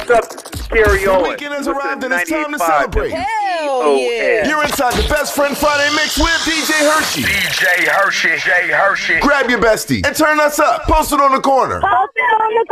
What's up? This is Gary The Owen. weekend has Listen arrived to and it's time to 98.5 celebrate. Hell yeah. You're inside the Best Friend Friday mix with DJ Hershey. DJ Hershey. Grab your bestie and turn us up. Post it on the corner. Post it on the